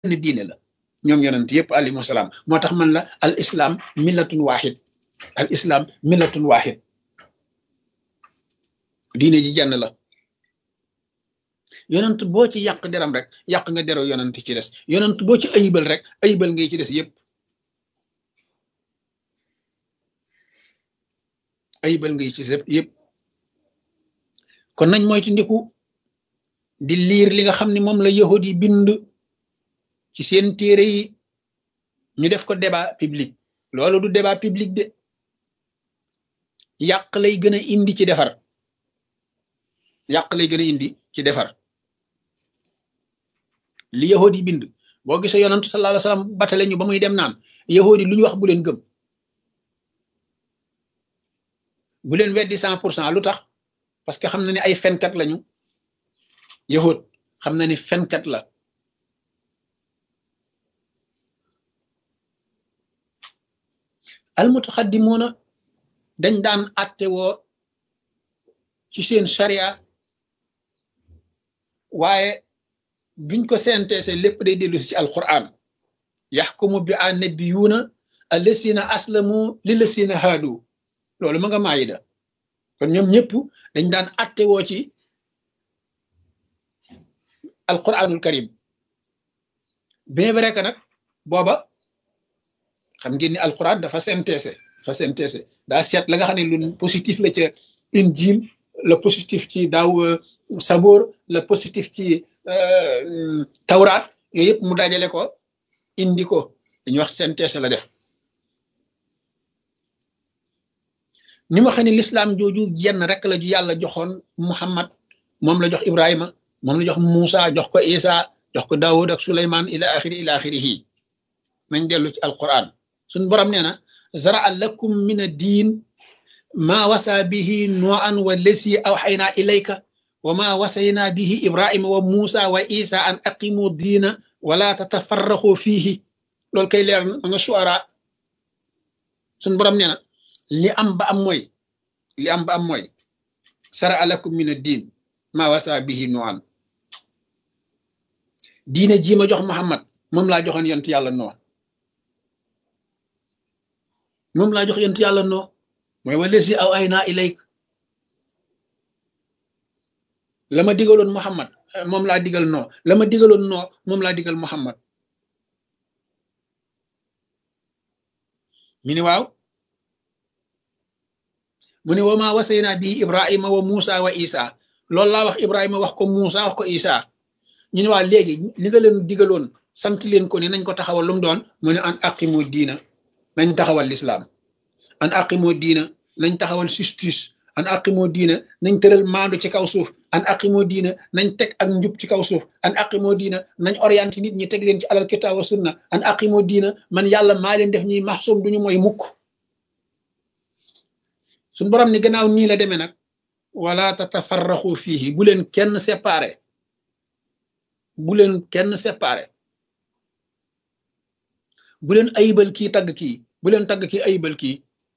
diine la ñoom yonent yëpp alayhimu salaam moo tax man la al islam millatun wahid al islam millatun wahid diine ji jenn la yonent boo ci yàq deram rek yàq nga deru yonent ci des yonent boo ci ayibal rek ayibal ngay ci des yëpp ayibal ngay ci des yëpp kon nañ mooy ci ndiku di liir li nga xam ne moom la yahudi yi bind ci seen téere yi ñu def ko débat public loolu du débat public de yàq lay gën a indi ci defar yàq lay gën a indi ci defar li yahudi yi bind boo gisee yonantu sallallahu alayhi wasallam batale ñu ba muy dem naan yahudi lu ñu wax bu leen gëm bu leen weddi 100% lu tax parce que xam na ne ay fenkat lañu yahud xam na ni fenkat la almutaxaddimoona dañ daan atte woo ci seen sharia waaye duñ ko senteese lépp day dellu si ci alquran yaxkumu bi annabiyuuna allasina aslamu lillasina haadu loolu ma nga maayida kon ñoom ñëpp dañ daan atte woo ci alquranul karim bien vrai que nag booba xam ngeen ni alquran dafa synthèse daa seet la nga xam ne lu positif la ca injil la positif ci daaw saboor la positif ci tawraat yooyu yëpp mu dajale ko indi ko dañuy wax synthèse la def ni ma xam ne l'islam jooju jenn rek la ju yàlla joxoon Muhammad moom la jox Ibrahima moom la jox Moussa jox ko Isa jox ko Daawud ak Suleymaan ila axirihi nañ dellu ci alquran suñ borom nee na zaraa lakum min ad-diin maa wasa bihi nuuhan wallazii awxaynaa ilayka wa maa wasaynaa bihi Ibrahima wa Moussa wa Isa an aqimu diina wala tatafarraqu fiihi loolu kay leer na nga suara suñ borom nee na li am ba am mooy zaraa lakum min ad-diin maa wasa bihi nuuhan diine ji ma jox Muhammad moom laa joxoon yonent yàlla noo moom laa jox yonent yàlla noo mooy wallazii awxaynaa ilayk la ma digaloon Muhammad moom laa digal noo la ma digaloon noo moom laa digal Muhammad mi ni waaw mu ne wa maa wasaynaa bii Ibrahima wa Moussa wa Isa loolu laa wax Ibrahima wax ko Moussa wax ko Isa ñu ne waa léegi li nga leen digaloon sant leen ko ni nañ ko taxawal lu mu doon mu ne an aqimu diina nañ taxawal lislaam an aqimu diina nañ taxawal justice an aqimu diina nañ tëral maandu ci kaw suuf an aqimu diina nañ teg ak njub ci kaw suuf an aqimu diina nañ orienté nit ñi teg leen ci alal kitaab wa sunna an aqimu diina man yàlla maa leen def ñuy maxsum duñu mooy mukk suñ borom ni gannaaw nii la demee nag wala tatafarraxu fiihi bu leen kenn séparé bu leen kenn séparé bu leen ayibal kii tagg kii bu leen tagg kii ayibal kii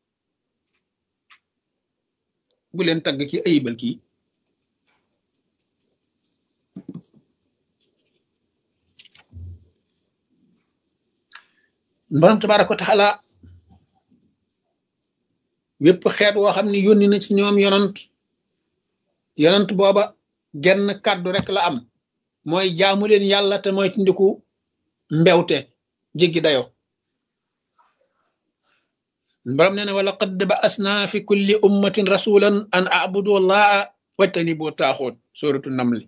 bu leen tagg kii ayibal kii borom tabaaraka wa taala wépp xeet woo xam ne yónni na ci ñoom yonant booba genn kàddu rek la am mooy jaamu leen yàlla te mooy tindiku mbewte jéggi dayo borom nee na wala qad ba'asna fi kulli ummatin rasulan an a'budu allaha wajtanibu taaxoot suratu namli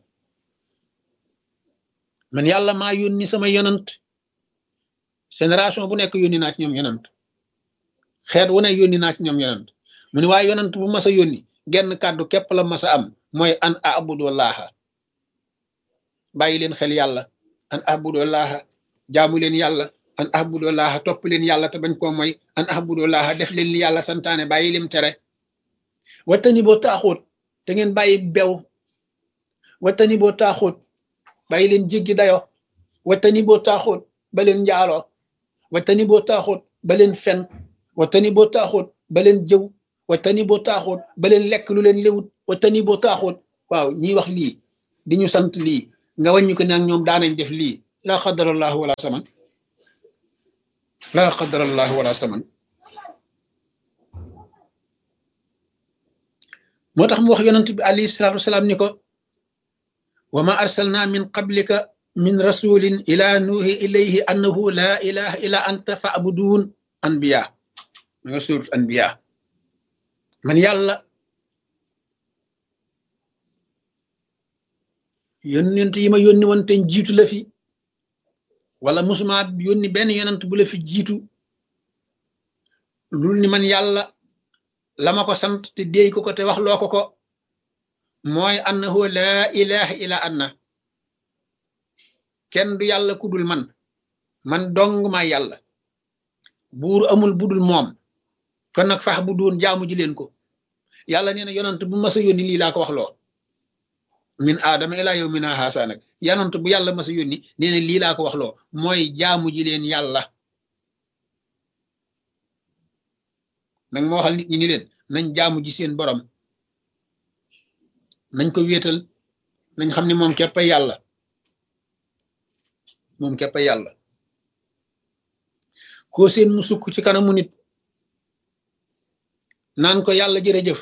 man yàlla maa yónni sama yonant génération bu nekk yónni naa ci ñoom yonant xeet wu ne yónni naa ci ñoom yonant mu ne waaye yonant bu mas a yónni genn kàddu képp la mas a am mooy an a'budu allaha bàyyi leen xel yàlla an ahbudullaha jaamu leen yàlla an ahbudullaha topp leen yàlla te bañ koo mooy an ahbudullaha def leen li yàlla santaane bàyyi lim tere wattani boo taaxóot te ngeen bàyyi bew wattani boo taaxóot bàyyi leen jéggi dayo wattani boo taaxóot ba leen njaaloo wattani boo taaxóot ba leen fen wattani boo taaxóot ba leen jëw wattani boo taaxóot ba leen lekk lu leen léwut wattani boo taaxóot waaw ñiy wax lii di ñu sant lii nga wàññi ko nag ñoom daanañ def lii laa qadarallahu wala saman laa qadarallahu wala saman moo tax mu wax yonent bi alayhi salaatu wasalaam ni ko wa ma arsalna min qablika min rasulin ila nuuhi ilayhi annahu laa ilaha illa anta fa'budun anbiya ma nga surat anbiya man yàlla yonent yi ma yónni woon te jiitu la fi wala musuma yónni benn yonent bu la fi jiitu lul ni man yàlla la ma ko sant te déey ko te wax loo ko mooy annahu laa ilaha illa anna kenn du yàlla ku dul man dong maa yàlla buur amul budul moom kon nag fax bu doon jaamu ji leen ko yàlla nee na yonent bu mas a yónni lii laa ko wax loo min aadama ilaa yawmina haasa nag yonent bu yàlla mas a yónni nee na lii laa ko wax loo mooy jaamu ji leen yàlla nag ma waxal nit ñi ni leen nañ jaamu ji seen borom nañ ko wéetal nañ xam ne moom képp ay yàlla moom képp ay yàlla koo seen mu sukk ci kanamu nit naan ko yàlla jërëjëf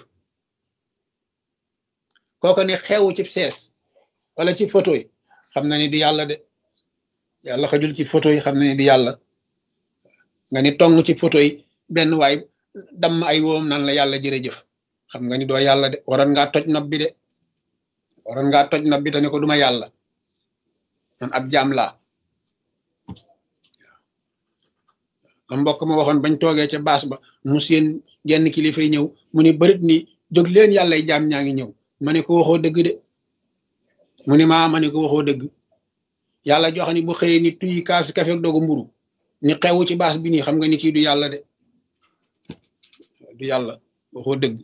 kooko ne xewu ci sees wala ci photo yi xam na ni du yàlla de yàlla xajul ci photo yi xam na ni du yàlla nga ni tong ci photo yi benn waay damm ay woom naan la yàlla jërëjëf xam nga ni doo yàlla de waroon ngaa toj nopp bi de waroon ngaa toj nopp bi te ne ko duma yàlla man ab jaam laa ma mbokk ma waxoon bañ toogee ca baas ba mu seen genn kilifay ñëw mu ni bërit ni jóg leen yàllay jaam ñaa ngi ñëw ma ne ko waxoo dëgg de mu ni ma ne ko waxoo dëgg yàlla joxe ni bu xëyee ni tuy kaas kafe ak dogu mburu ni xewu ci baas bi nii xam nga ni kii du yàlla de du yàlla waxoo dëgg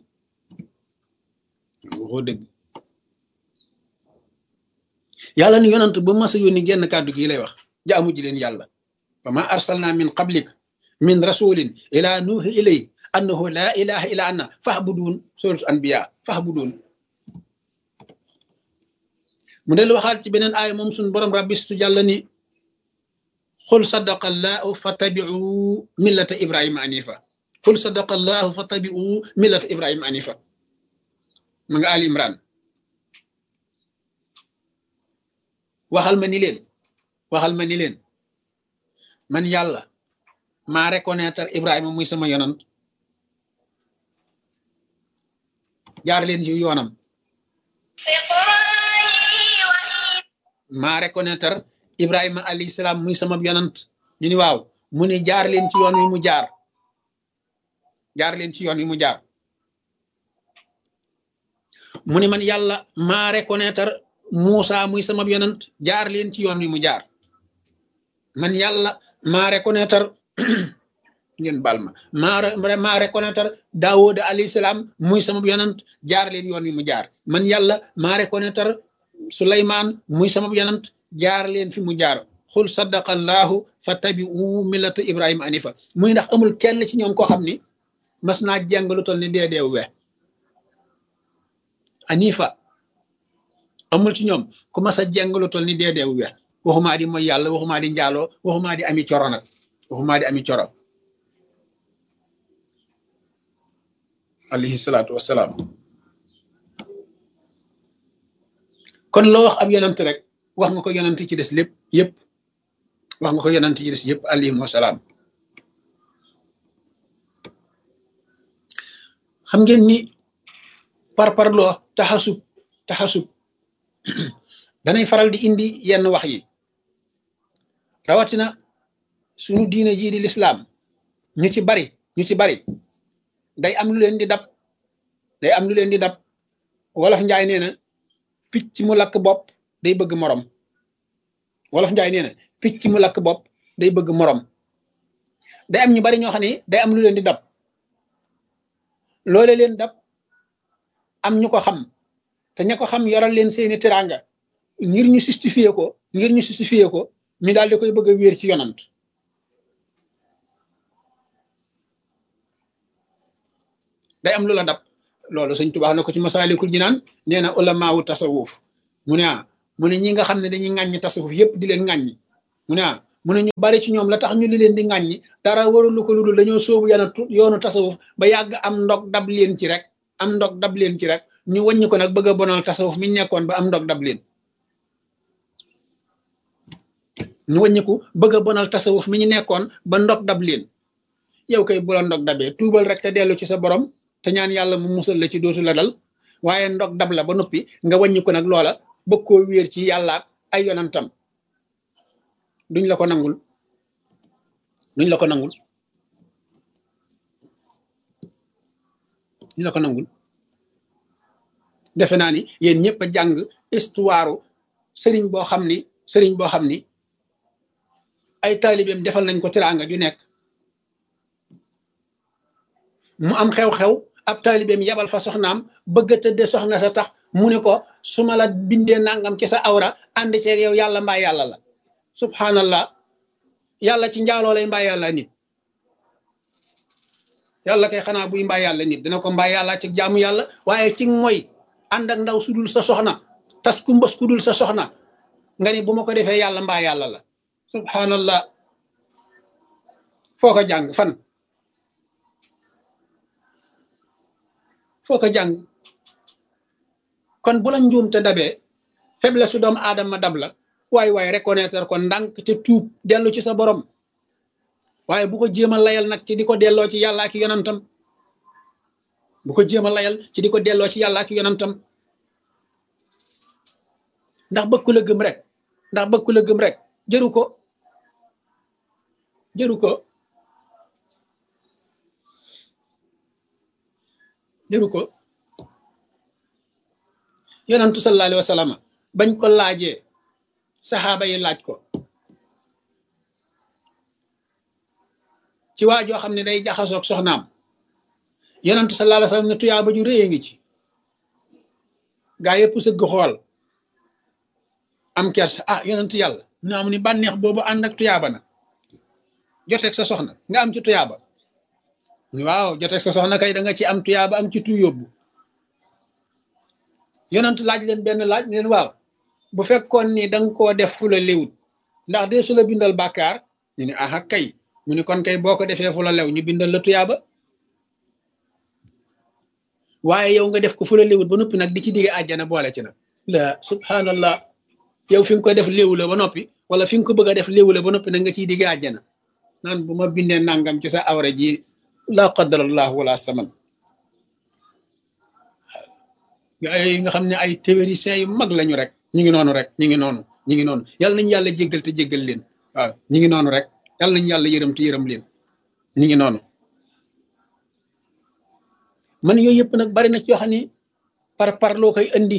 waxoo dëgg yàlla ni yonant ba mas a yónni genn kàddu gi lay wax jaamu ji leen yàlla wa ma arsalna min qablik min rasulin ila nuuhi ilay annahu laa ilaha illa anna fahbudun suratu anbiya fahbudun mu del waxaat ci beneen aaya moom suñ borom rabbistu jàlla ni xul sadaqa allahu fattabi'u millata ibrahima anifa xul sadaqa allahu fattabi'u millata ibrahima anifa ma nga Ali Imran waxal ma ni leen man yàlla maa reconnaître Ibrahima muy sama yonant jaar leen ci yoonam maa reconnaître Ibrahima alayhi salaam muy sama yonant ñu ni waaw mu ni jaar leen ci yoon wi mu jaar leen ci yoon wi mu jaar mu ni man yàlla maa reconnaître Muusa muy sama yonant jaar leen ci yoon wi mu jaar man yàlla maa reconnaître ngeen bal maa reconnaître Daawuda alayhi salaam muy sama yonant jaar leen yoon wi mu jaar man yàlla maa reconnaître Suleymaan muy sama yonant jaar leen fi mu jaar xul sadaqa allahu fattabi'u millata Ibrahima anifa muy ndax amul kenn ci ñoom koo xam ni mas naa jàng lu toll ni deedeew we anifa amul ci ñoom ku mas a jàng lu toll ni deedeew we waxumaa di mooy yàlla waxumaa di njaaloo waxumaa di ami coro nag waxumaa di ami coro alayhi salaatu wassalaam kon loo wax ab yonant rek wax nga ko yonant ci des lépp yëpp wax nga ko yonant ci des yëpp alayhi wasalaam xam ngeen ni parparloo taxasub danay faral di indi yenn wax yi rawatina suñu diine jii di lislaam ñu ci bari day am lu leen di dab wolof njaay nee na picc mu lakk bopp day bëgg morom wolof njaay nee na picc mu lakk bopp day bëgg morom day am ñu bari ñoo xam ne day am lu leen di dab loole leen dab am ñu ko xam te ña ko xam yoral leen seeni teraanga ngir ñu justifier ko ñu daal di koy bëgg a wéer ci yonant day am lu la dab loolu Sëñ Tuubaa na ko ci Masaalikul Jinaan nee na ulamaawu tasawuf mu ne ñi nga xam ne dañuy ŋàññi tasawuf yëpp di leen ŋàññi mu ne mu ne ñu bari ci ñoom la tax ñu li leen di ŋàññi dara warulu ko lu dul dañoo sóobu yoonu tasawuf ba yàgg am ndog dab leen ci rek am ndog dab leen ci rek ñu wàññi ko nag bëgg a bonal tasawuf mi nekkoon ba am ndog dab leen ñu wàññiku bëgg a bonal tasawuf mi ñu nekkoon ba ndog dab leen yow kay bu la ndog dabee tuubal rek te dellu ci sa borom te ñaan yàlla mu musal la ci dootu la dal waaye ndog dab la ba noppi nga wàññiku nag loola bëgg koo wéer ci yàlla ak ay yonantam duñ la ko nangul duñ la ko nangul duñ la ko nangul defe naa ni yéen ñëpp a jàng histoire sëriñ boo xam ni ay taalibeem defal nañ ko teraanga ju nekk mu am xew-xew ab taalibeem yabal fa soxnaam bëgg a tëdde soxna sa tax mu ne ko su ma la bindee nangam ci sa awra ànd ceeg yow yàlla mbaa yàlla la subhanallah yàlla ci njaaloo lay mbaa yàlla nit yàlla kay xanaa buy mbaa yàlla nit dina ko mbaa yàlla ci jaamu yàlla waaye ci mooy ànd ak ndaw sudul sa soxna tas ku mbës ku dul sa soxna nga ni bu ma ko defee yàlla mbaa yàlla la subhanallah foo ko jàng fan foo ko jàng kon bu la njuum te dabee faiblesse su doomu aadama dab la waay reconnaître ko ndànk te tuub dellu ci sa borom waaye bu ko jéem a layal nag ci di ko delloo ci yàlla ak yonantam bu ko jéem a layal ci di ko delloo ci yàlla ak yonantam ndax bëggu la gëm rek ndax bëggu la gëm rek jëru ko jëru ko jëru ko yonantu sallallahu alayhi wa sallam bañ ko laajee saxaaba yi laaj ko ci waa joo xam ne day jaxasoog soxnaam yonantu sallallahu alayhi wa sallam ne tuyaaba ju rëy a ngi ci gaa yëpp sëgg xool am kersa yonantu yàlla na am ni bànneex boobu ànd ak tuyaaba na joteeg sa soxna nga am ci tuyaaba waaw joteeg sa soxna kay da nga ci am tuyaaba am ci tu yóbbu yonantu laaj leen benn laaj leen waaw bu fekkoon ni da nga koo def fu la léwut ndax dee su la bindal bàkkaar ñu ne aha kay mu ne kon kay boo ko defee fu la lew ñu bindal la tuyaaba waaye yow nga def ko fu la léwut ba noppi nag di ci digge àjjana boole ci nag la subhanallah yow fi nga ko def léwu la ba noppi wala fi nga ko bëgg a def léwu la ba noppi nag nga ciy digge àjjana naan bu ma bindee nangam ci sa awra ji la qadarallah wala saman ay nga xam ne ay théoriciens yu mag lañu rek ñi ngi noonu rek ñi ngi noonu yàlla nañu yàlla jéggal te jéggal leen waaw ñi ngi noonu rek yàlla nañu yàlla yërëm te yërëm leen ñi ngi noonu man yooyu yëpp nag bari na ci yoo xam ne par loo koy andi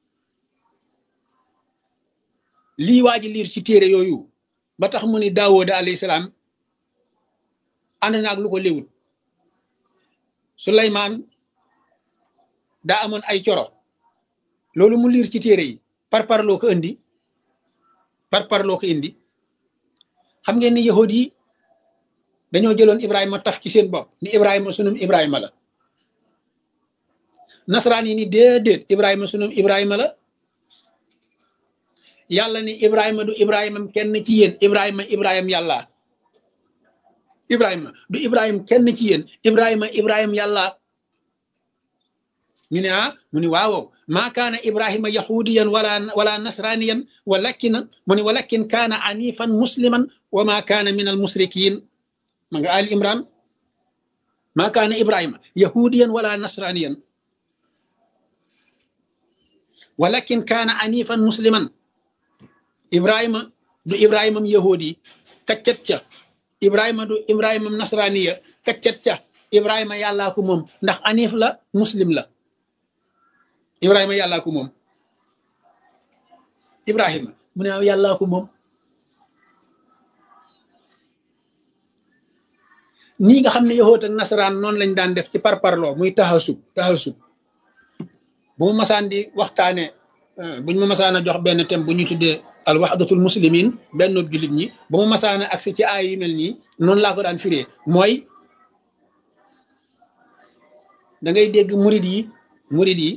lii waa ji liir ci téere yooyu ba tax mu ni Daawuda alayhi salaam ànd na ak lu ko léwul Suleymaan daa amoon ay coro loolu mu liir ci téere yi par loo ko indi par loo ko indi xam ngeen ni yahud yi dañoo jëloon Ibrahima taf ci seen bopp ni Ibrahima sunum Ibrahima la nasaraan yi ni déedéet Ibrahima sunum Ibrahima la yàlla ni Ibrahima du Ibrahima kenn ci yéen Ibrahima yàlla Ibrahima du Ibrahima kenn ci yéen Ibrahima yàlla ñu ne mu ni waaw maa kaana Ibrahima yahudiyan wala nasraniyan walakin kaana anifan musliman wa maa kaana min al musrikin ma nga Ali Imran maa kaana Ibrahima yahudiyan wala nasraniyan walakin kaana anifan musliman Ibrahima du Ibrahimam yahudi kaccat ca Ibrahima du Ibrahimam nasraniya kaccat ca Ibrahima yàllaa ko moom ndax anif la muslim la Ibrahima yàllaa ko moom Ibrahima mu ne yàllaa ko moom nii nga xam ne yahoot ak nasaraan noonu lañ daan def ci parparloo muy taxasub bu mu masaan di waxtaane buñ ma masaan a jox benn thème bu ñu tuddee al wahdatul muslimin benn jullit ñi bu mu masaan a agsi ci aay yu mel nii noonu laa ko daan firee mooy da ngay dégg murid yi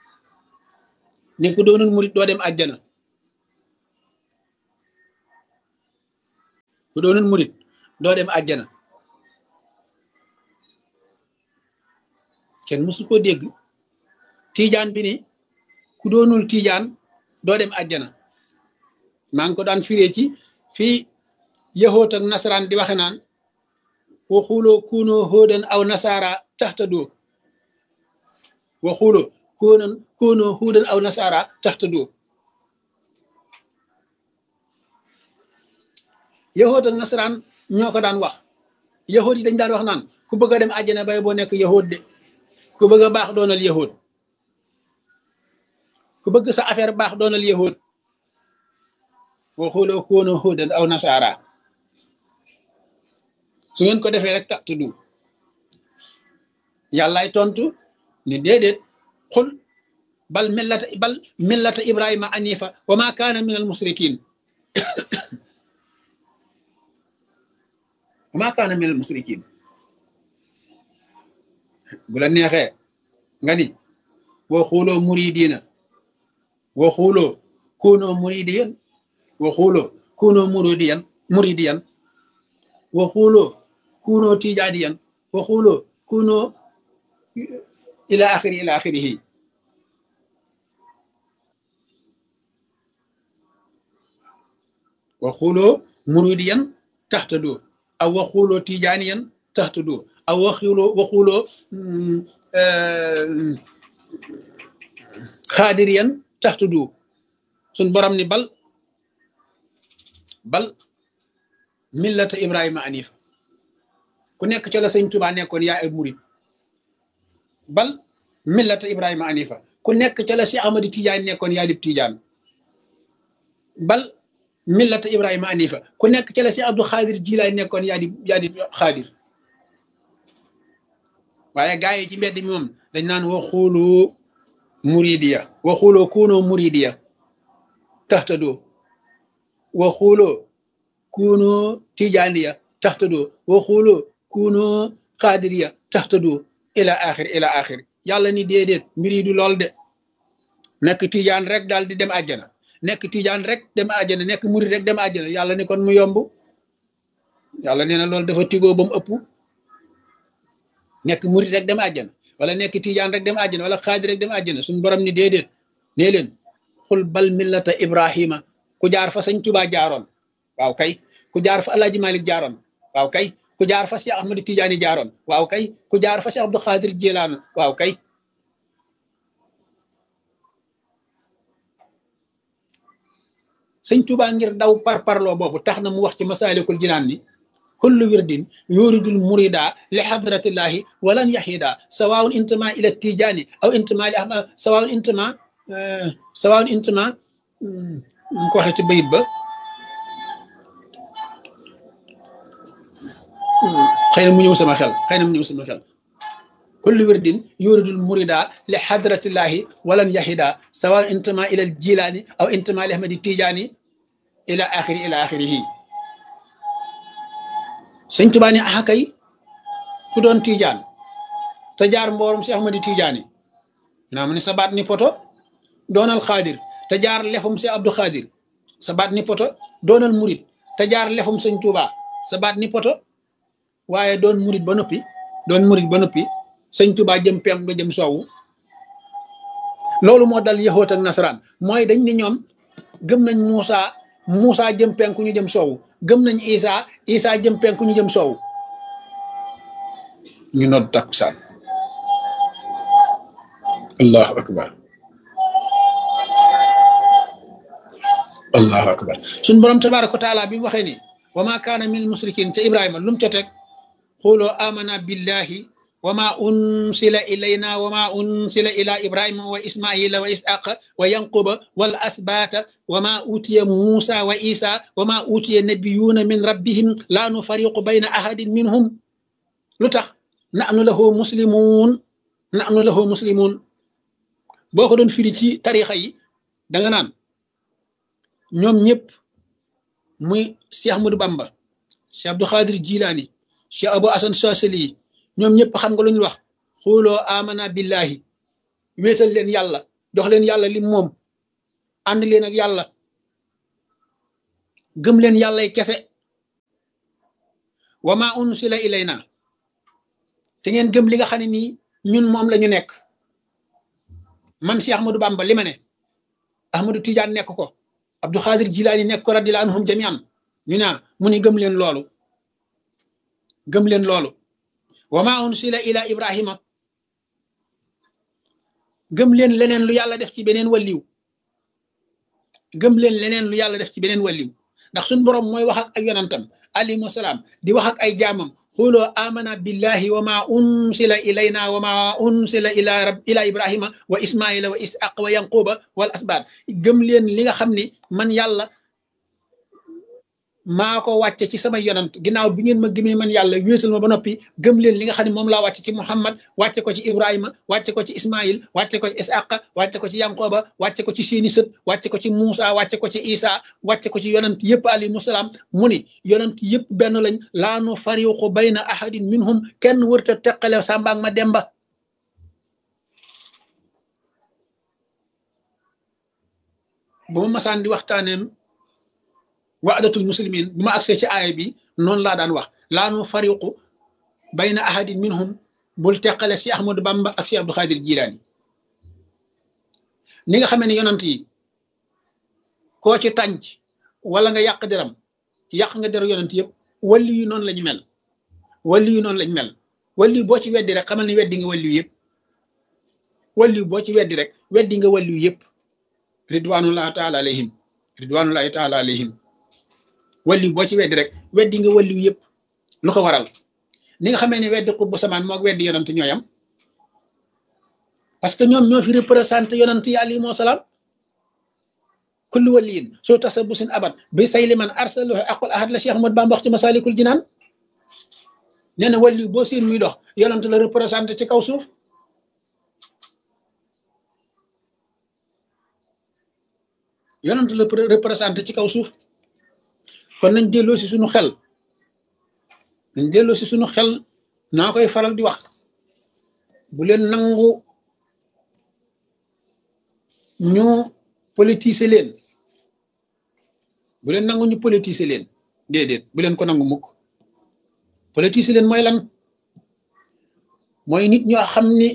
ne ku doonul murid doo dem àjjana ku doonul murit doo dem àjjana kenn mësu ko dégg tiijaan bi ni ku doonul tiijaan doo dem àjjana maa ngi ko daan firee ci fii yahoot ak nasaraan di waxe naan waxuloo kuunoo hóodan aw nasaara taxtadoo waxuloo kuunoo hóodan aw nasaara taxtadoo yahoot ak nasaraan ñoo ko daan wax yahoot yi dañ daan wax naan ku bëgg a dem àjjana bay boo nekk yahoot de ku bëgg a baax doonal yahoot ku bëgg sa affaire baax doonal yahoot waxuloo kuunoo hóodan aw nasaara su ngeen ko defee rek taxtadoo yàllaay tontu ni déedéet xul bal millata ibrahima anifa wa ma kaana min al musrikin wa ma kaana min al musrikin bu la neexee nga ni waxuloo muridina waxuloo kunoo muridiyan waxuloo kunoo muridiyan waxuloo kunoo tijaadiyan waxuloo kunoo ila axirihi waxuloo muridiyan taxtadoo aw waxuloo tijaaniyan taxtadoo aw waxuloo xaadiriyan taxtadoo suñ borom ni bal millata ibrahima anifa ku nekk ca la sëñ Tuubaa nekkoon yaa ay murid bal millata ibrahima anifa ku nekk ca la si Ahmadi Tijaan nekkoon yaa dib Tijaan bal millata ibrahima anifa ku nekk ca la si Abdou Xaadir Jilaay nekkoon yaa di Xaadir waaye gaa yi ci mbedd mi moom dañ naan waxulu muridiya waxuloo kunoo muridiya taxtadoo waxuloo kunoo tijaaniya taxtadoo waxuloo kunoo xaadiriya taxtadoo ila axir yàlla ni déedéet mbir yi du lool de nekk tijaan rek daal di dem àjjana nekk tijaan rek dem àjjana nekk murid rek dem àjjana yàlla ni kon mu yomb yàlla nee na loolu dafa tigoo ba mu ëpp nekk murid rek dem àjjana wala nekk tijaan rek dem àjjana wala xaadir rek dem àjjana suñu borom ni déedéet nee leen xul bal millata ibrahima ku jaar fa sëñ Tuubaa jaaroon waaw kay ku jaar fa Alaaji Malik jaaroon waaw kay ku jaar fa Cheikh Ahmadu Tijaani jaaroon waaw kay ku jaar fa Cheikh Abdou Xaadir Jilaan waaw kay sëñ Tuubaa ngir daw parparloo boobu tax na mu wax ci Masaalikul Jinaan ni kullu wirdin yuridul murida li hadratillahi walan yahida sawaun intama ila tijaani aw intama li ahmad sawaun intama ñu ko waxee ci bayit ba xëy na mu ñëw sama xel kullu wirdin yuridul murida li hadratillahi walan yahida sawaun intama ila jilaani aw intama li ahmadi tijaani ila axirihi sëñ Tuubaa ni kay ku doon tiijaan te jaar mboorum si Ahmadi Tijaani naa mu ne sa baat ni poto doonal xaadir te jaar lefum si Abdou Xaadir sa baat ni poto doonal murit te jaar lefum sëñ Tuubaa sa baat ni poto waaye doon murit ba noppi sëñ Tuubaa jëm penk nga jëm soowu loolu moo dal yahoot ak nasaraan mooy dañ ni ñoom gëm nañ Muusa jëm penku ñu jëm soowu gëm nañ Isa jëm penku ñu jëm soowu ñu nodd takkusaan allahu akbar suñ borom tabaaraka wa taala bi mu waxee ni wa ma kaana min musrikin ca Ibrahima lu mu ca teg xuloo amana billahi wa ma unsila ilayna wa ma unsila ila ibrahima wa ismaila wa ishaqa wa yanquba wal asbata wa ma utiya musa wa isa wa ma utiya nabiyuna min rabbihim la nufariqu bayna ahadin minhum lu tax nahnu lahu muslimun boo ko doon firi ci tarixa yi da nga naan ñoom ñëpp muy Cheikh Ahmadou Bamba Cheikh Abdou Khadir Jilani Cheikh Abou Hasan Chazali ñoom ñëpp xam nga lu ñu wax xuloo amana billahi wéetal leen yàlla jox leen yàlla lim moom ànd leen ak yàlla gëm leen yàllay kese wa ma unsila ilayna te ngeen gëm li nga xam ne nii ñun moom la ñu nekk man si Ahmadou Bamba li ma ne Ahmadou Tidiane nekk ko Abdou Khadir Jilaani nekk ko radiyallahu anhum jamian ñu ne mu ni gëm leen loolu gëm leen loolu wa ma unsila ila Ibrahima gëm leen leneen lu yàlla def ci beneen waliw gëm leen leneen lu yàlla def ci beneen waliw ndax suñ boroom mooy wax ak yonantam alayhi salaam di wax ak ay jaamam xuloo amana billahi wa ma unsila ilayna wa ma unsila ila ibrahima wa ismaila wa ishaq wa yanquba wal asbaat gëm leen li nga xam ni man yàlla maa ko wàcce ci sama yonant ginnaaw bi ngeen ma gëmee man yàlla wéetal ma ba noppi gëm leen li nga xam ne moom laa wàcce ci muhammad wàcce ko ci ibrahima wàcce ko ci ismail wàcce ko ci ishaqa wàcce ko ci yanqoba wàcce ko ci seeni sët wàcce ko ci muusa wàcce ko ci isa wàcce ko ci yonant yëpp alayhimu salaam mu ni yonant yëpp benn lañ laa nu fariqu bayna ahadin minhum kenn wërta teqale sàmbaag ma demba bu ma masaan di waxtaaneem wa'datul muslimin bu ma agsee ci aaya bi noonu laa daan wax laa nu fariqu bayna ahadin minhum bul teqale si Ahmadou Bamba ak si Abdou Khadir Jilaani ni nga xamee ne yonant yi koo ci tànc wala nga yàq deram yàq nga deru yonant yëpp walli yu noonu lañu mel walli yu noonu lañu mel walli boo ci weddi rek xamal ni weddi nga walli yu yëpp walli boo ci weddi rek weddi nga walli yu yëpp ridwanullahi taala alayhim ridwanullahi taala alayhim walli boo ci weddi rek weddi nga walli yu yëpp lu ko waral ni nga xamee ne weddi xutbu samaan moog weddi yonant ñooyam parce que ñoom ñoo fi représenté yonant yi alayhimu salaam kullu waliyin soo tasa busin abat bi say liman arsalahu aqul ahad la Cheikh Ahmadou Bamba wax ci masalikul jinaan nee na walli boo seen muy dox yonant la représenté ci kaw suuf yonant la représenté ci kaw suuf kon nañ delloo si suñu xel nañ delloo si suñu xel naa koy faral di wax bu leen nangu ñu politiser leen bu leen nangu ñu politiser leen déedéet bu leen ko nangu mukk politiser leen mooy lan mooy nit ñoo xam ni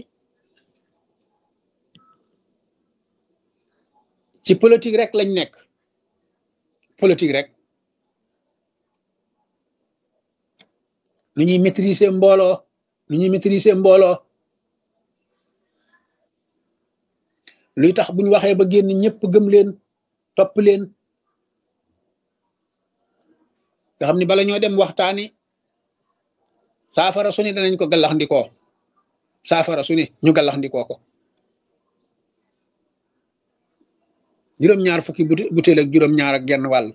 ci politique rek lañ nekk politique rek nu ñuy maîtriser mbooloo nu ñuy maîtriser mbooloo luy tax bu ñu waxee ba génn ñëpp gëm leen topp leen nga xam ni bala ñoo dem waxtaani saafara su ne danañ ko gallaxndikoo saafara su ne ñu gallaxndikoo ko juróom-ñaar fukki butéel ak juróom-ñaar ak genn wàll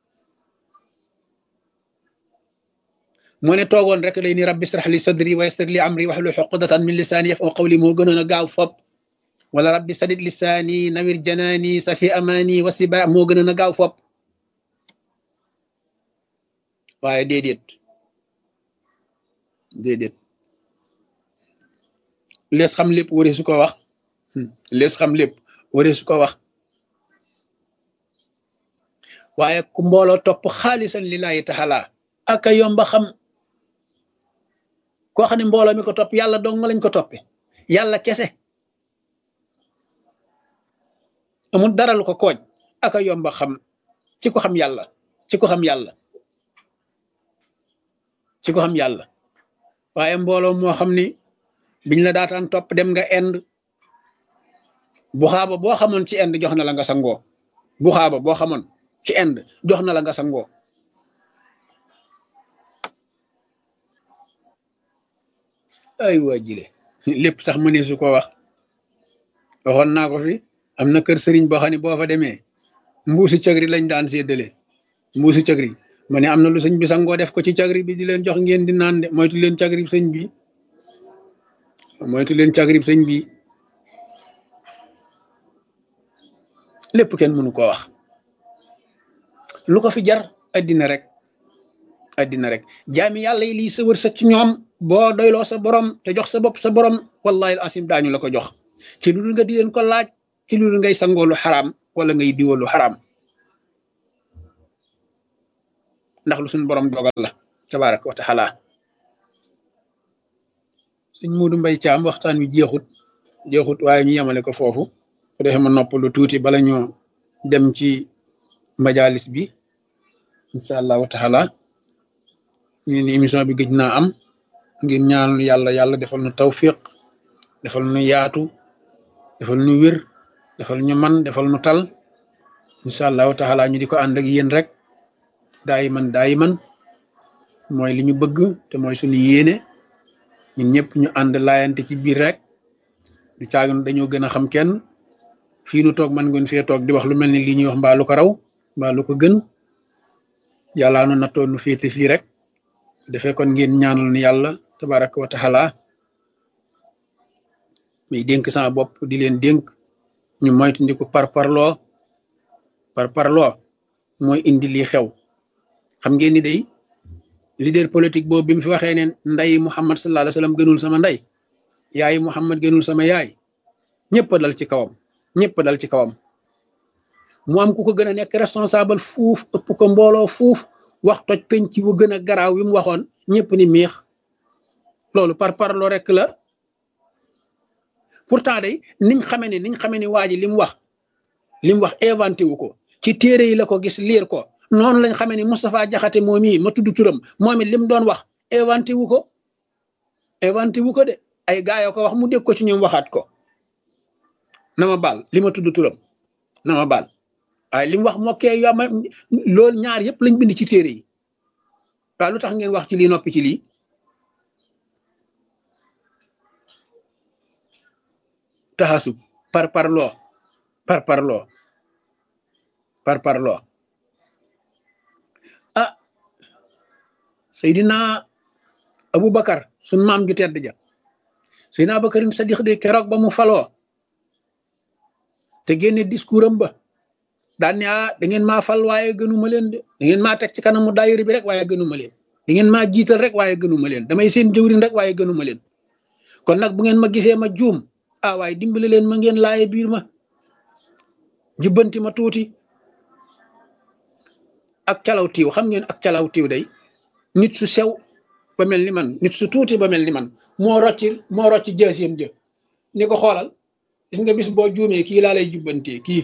moo ne toogoon rek lay ni rabbi israh li sadri wa yassir li amri wahlul uqdatan min lisaani yafqahu qawli moo gënoon a gaaw fop wala rabbi sadid lisaani nawir janaani safi amaani wasiba moo gënoon a gaaw fop waaye déedéet lees xam lépp waree su ko wax lees xam lépp waree su ko wax waaye ku mbooloo topp xaalisan lillahi taala aka yomba xam koo xam ne mbooloo mi ko topp yàlla dong lañ ko toppe yàlla kese amul dara lu ko kooj aka yomba xam ci ko xam yàlla ci ko xam yàlla ci ko xam yàlla waaye mbooloo moo xam ni biñ la daataan topp dem nga ind bu xaaba boo xamoon ci ind jox na la nga sangoo bu xaaba boo xamoon ci ind jox na la nga sangoo ay waa jile lépp sax mënee su ko wax waxoon naa ko fi am na kër sëriñ boo xam ne boo fa demee mbuusi cagri lañ daan séddale mbuusi cagri ma ne am na lu sëñ bi sangoo def ko ci cagri bi di leen jox ngeen di naan de moytu leen cagri sëñ bi moytu leen cagri sëñ bi lépp kenn mënu ko wax lu ko fi jar addina rek jaami yàlla yi lii sa wërsëg ci ñoom boo doyloo sa borom te jox sa bopp sa borom wallahi al asim daañu la ko jox ci lu dul nga di leen ko laaj ci lu dul ngay sangoo lu xaraam wala ngay diwoo lu xaraam ndax lu suñu borom dogal la tabaraka wa taala. Sëñ Muudu Mbay Caam waxtaan wi jeexut waaye ñu yemale ko foofu ko defee ma noppalu tuuti bala ñoo dem ci majalis bi incha allahu taala. ñu ni émission bi gëj naa am ngir ñaanal yàlla defal nu tawfiq, defal nu yaatu, defal nu wér, defal ñu man, defal nu tal incha allahu taala. ñu di ko ànd ak yéen rek daayiman mooy li ñu bëgg te mooy suñu yéene. ñun ñëpp ñu ànd laayante ci biir rek du caagun dañoo gën a xam kenn. fii nu toog man ngeen fee toog di wax lu mel ni lii ñuy wax mbaa lu ko raw mbaa lu ko gën. yàllaa nu nattoo nu féete fii rek defee kon ngeen ñaanal ni yàlla tabaraka wa taala. mais dénk sama bopp di leen dénk ñu moytandiku parparloo mooy indi lii xew. xam ngeen ni day leader politique boobu bi mu fi waxee ne nday Muhammad sallallahu alayhi wasallam gënul sama nday, yaayi Muhammad gënul sama yaay, ñëpp dal ci kawam. mu am ku ko gën a nekk responsable fuuf ëpp ko mbooloo fuuf wax toj penc bu gën a garaaw wi mu waxoon ñëpp ni miix. loolu parparloo rek la. pourtant day niñ xamee ni waa ji li mu wax inventé wu ko ci téere yi la ko gis liir ko. noonu lañ xamee ni Moustapha Jaxate moom yi ma tudd turam moom it li mu doon wax inventé wu ko de ay gaa yoo ko wax mu dégg ko ci ñoom waxaat ko. na ma baal li ma tudd turam na ma baal waaye li mu wax mokkee yama loolu ñaar yëpp lañ bind ci téere yi. waaw lu tax ngeen wax ci lii noppi ci lii. taxasub parparloo ah Seydina Aboubacar sun maam ju tedd ja Seydina Aboubacarin Sadiq de keroog ba mu faloo te génne discours am ba daan ne da ngeen maa fal waaye gënuma leen de da ngeen maa teg ci kanamu daayira bi rek waaye gënuma leen, da ngeen maa jiital rek waaye gënuma leen, damay seen jëwriñ rek waaye gënuma leen. kon nag bu ngeen ma gisee ma juum waaye dimbali leen ma ngeen laaye biir ma jubbanti ma tuuti. ak calaw tiiw xam ngeen ak calaw tiiw day nit su sew ba mel ni man, nit su tuuti ba mel ni man moo rocci jaasiyam jë ni ko xoolal gis nga bis boo juumee kii laa lay jubbantee kii.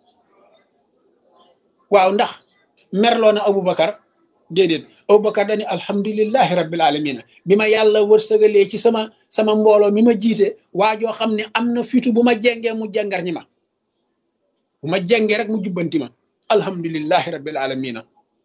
waaw ndax merloo na Aboubacar déedéet. Aboubacar dani alhamdulillahi rabbil alamina bi ma yàlla wërsëgalee ci sama mbooloo mi ma jiite waajoo xam ne am na fitu bu ma jengee mu jengar ñi ma, bu ma jengee rek mu jubbanti ma. alhamdulillahi rabbil alamina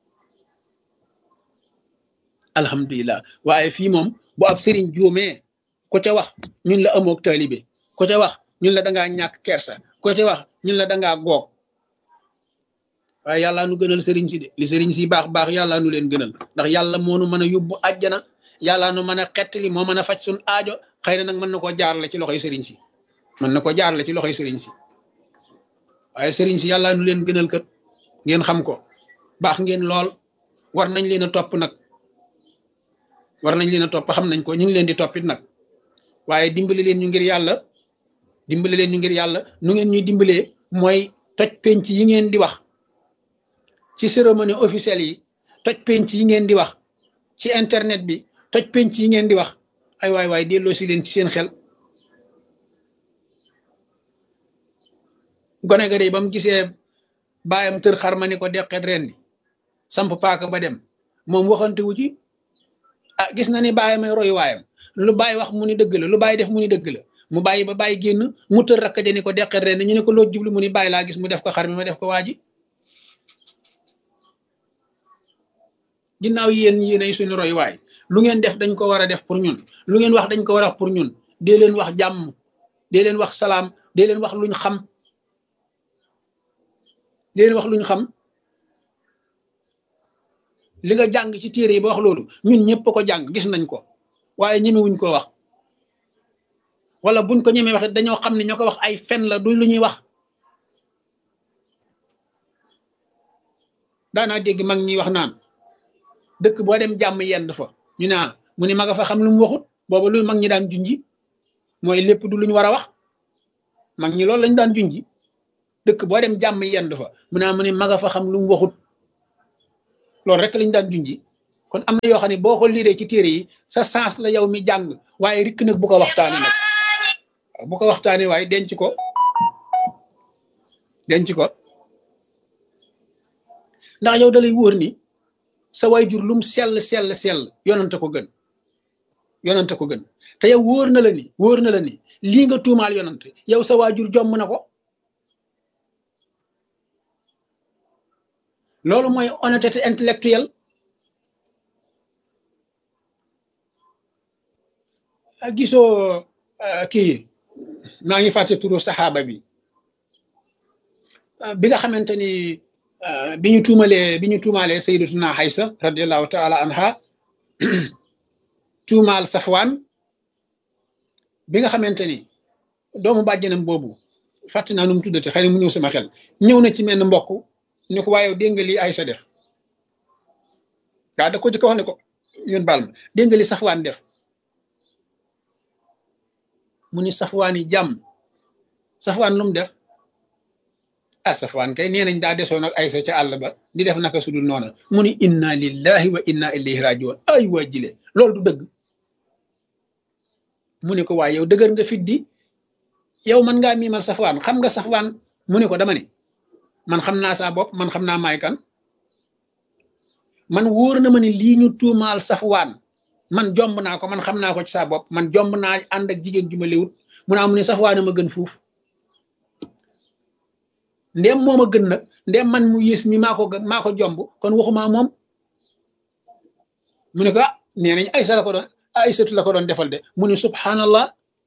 alhamdulillah. waaye fii moom bu ab sëriñ juumee ko ca wax ñun la amook taalibe, ko ca wax ñun la dangaa ñàkk kersa, ko ca wax ñun la dangaa goog. waaye yàllaa nu gënal sëriñ si de li sëriñ si baax yàllaa nu leen gënal ndax yàlla moonu mën a yóbbu àjjana, yàllaa nu mën a xettali moo mën a faj suñ aajo. xëy na nag mën na koo jaarale ci loxoy sëriñ si, waaye sëriñ si yàllaa nu leen gënal kat ngeen xam ko. baax ngeen lool, war nañ leen a topp nag, xam nañ ko, ñu ngi leen di toppit nag. waaye dimbali leen ñu ngir yàlla, nu ngeen ñuy dimbalee mooy toj penc yi ngeen di wax ci cérémonie officielle yi, toj penc yi ngeen di wax ci internet bi, toj penc yi ngeen di wax. ay waay delloo si leen ci seen xel. gone ga de ba mu gisee baayam tër xar ma ni ko deqeet ren di samp paaka ba dem, moom waxante wu ci. gis na ni baayam ay royu waayam, lu baay wax mu ni dëgg la, lu baay def mu ni dëgg la, mu bàyyi ba bàyyi génn mu tër rakk ja ni ko deqeet ren ñu ne ko loo jublu mu ni bàyyi laa gis mu def ko xar mi ma def ko waa ji. ginnaaw yéen ay suñu roy waay, lu ngeen def dañ ko war a def pour ñun, lu ngeen wax dañ ko war a wax pour ñun. dee leen wax jàmm, dee leen wax salaam, dee leen wax luñ xam, li nga jàng ci téere yi ba wax loolu ñun ñëpp ko jàng gis nañ ko, waaye ñemewuñ ko wax. wala buñ ko ñemee wax dañoo xam ne ñoo ko wax ay fen la, du lu ñuy wax. daanaa dégg mag ñi wax naan dëkk boo dem jàmm yend fa ñu ne mu ne ma nga fa xam lu mu waxut. booba lu mag ñi daan junji mooy lépp du lu ñu war a wax. mag ñi loolu lañ daan junji, dëkk boo dem jàmm yend fa mu ne ma nga fa xam lu mu waxut. loolu rek lañ daan junji. kon am na yoo xam ne boo ko liiree ci téere yi sa sens la yow mi jàng waaye rikk nag bu ko waxtaane nag bu ko waxtaane waaye denc ko ndax yow dalay wóor ni sa waajur lum sell yonante ko gën te yow wóor na la ni lii nga tuumaal yonante yow sa waajur jomm na ko loolu mooy honnêteté intellectuelle gisoo kii maa ngi fàtte turu saxaaba bi nga xamante ni bi ñu tuumaalee sayyidatuna Aysa radiyallahu taala anha tuumaal Safwaan bi nga xamante ni doomu bàjjanam boobu fàtte naa nu mu tuddati xëy na mu ñëw sama xel ñëw na ci menn mbokk ni ko waaye dégg nga lii Aysa def da ko jëkk wax ne ko yéen baal ma dégg nga li Safwaan def mu ni Safwaan yi jàmm Safwaan lu mu def Safwaan kay nee nañ daa desoon ak Aysa ca àll ba di def naka sudul noona mu ni inna lillahi wa inna ilayhi rajiun ay waa jile loolu du dëgg mu ne ko waaye yow dëgër nga fit di yow man ngaa miimal Safwaan xam nga Safwaan mu ne ko dama ni man xam naa saa bopp man xam naa maay kan man wóor na ma ni lii ñu tuumaal Safwaan man jomb naa ko man xam naa ko ci saa bopp man jomb naa ànd ak jigéen ju ma léwut mu naa mu ne Safwaan ma gën fuuf ndéem moom a gën nag ndéem man mu yées mi maa ko jomb kon waxuma moom mu ne ko nee nañ Aysatu la ko doon defal de mu ne subhanallah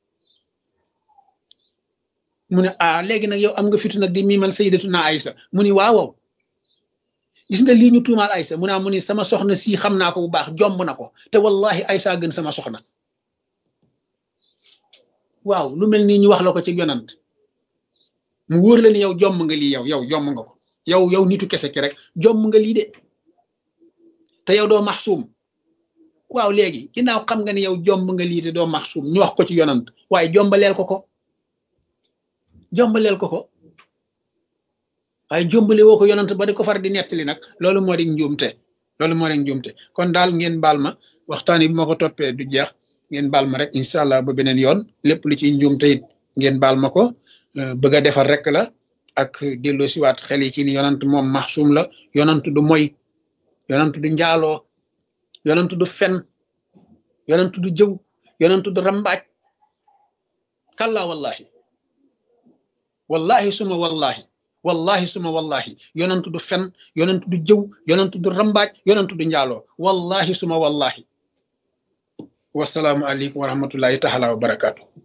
mu ne léegi nag yow am nga fitu nag di miimal sayyidatuna Aysa mu ni waaw gis nga lii ñu tuumaal Aysa mu ni sama soxna sii xam naa ko bu baax jomb na ko te wallahi Aysa gën sama soxna waaw lu mel nii ñu wax la ko ci yonant mu wóor la ni yow jomb nga lii yow jomb nga ko yow nitu kese ki rek jomb nga lii de te yow doo maxsuum waaw léegi ginnaaw xam nga ni yow jomb nga lii te doo maxsuum ñu wax ko ci yonant waaye jombaleel ko waaye jombale woo ko yonant ba di ko far di nettali nag loolu moo di njuumte kon daal ngeen baal ma waxtaan yi bu ma ko toppee du jeex ngeen baal ma rek incha allah ba beneen yoon lépp lu ci njuumte it ngeen baal ma ko bëgg a defar rek la ak dello siwaat xel yi ci ni yonant moom maxsuum la yonant du moy yonant du njaaloo yonant du fen yonant du jëw yonant du rambaaj kalla wallahi suma wallahi yonant du fen yonant du jëw yonant du rambaaj yonant du njaaloo wallahi suma wallahi wasalaamu aleykum wa rahmatullahi taala wa barakaatu